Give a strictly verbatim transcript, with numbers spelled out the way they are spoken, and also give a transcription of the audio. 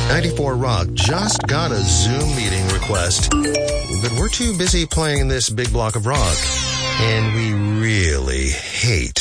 ninety-four Rock just got a Zoom meeting request, but we're too busy playing this big block of rock, and we really hate